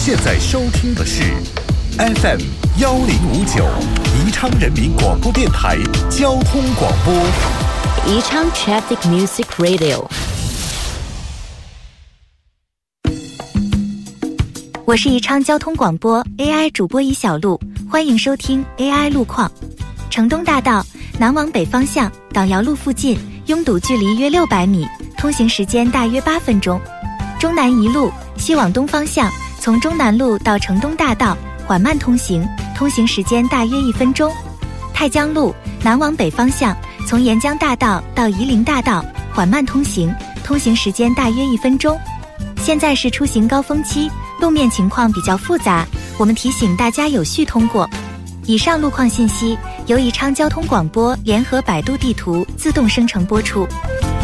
现在收听的是 FM1059宜昌人民广播电台交通广播。 宜昌 Traffic Music Radio。 我是宜昌交通广播 AI 主播宜小璐，欢迎收听 AI 路况。城东大道南往北方向党窑路附近拥堵距离约600米，通行时间大约8分钟。中南一路西往东方向从中南路到城东大道缓慢通行，通行时间大约1分钟。太江路南往北方向从沿江大道到夷陵大道缓慢通行，通行时间大约1分钟。现在是出行高峰期，路面情况比较复杂，我们提醒大家有序通过。以上路况信息由宜昌交通广播联合百度地图自动生成播出。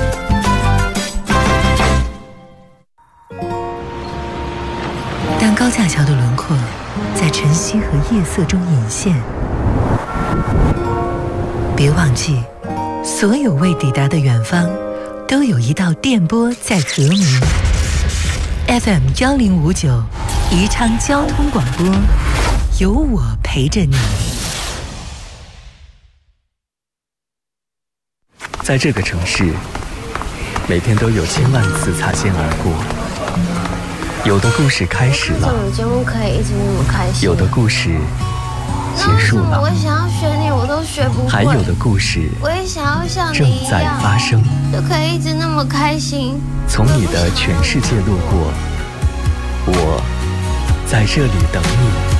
当高架桥的轮廓在晨曦和夜色中隐现，别忘记，所有未抵达的远方，都有一道电波在和鸣。FM1059宜昌交通广播，有我陪着你。 在这个城市，每天都有千万次擦肩而过。有的故事开始了， 这种节目可以一直那么开心。 有的故事结束了， 我想要学你，我都学不会。 还有的故事我也想要像你正一样在发生， 就可以一直那么开心。 从你的全世界路过，我在这里等你。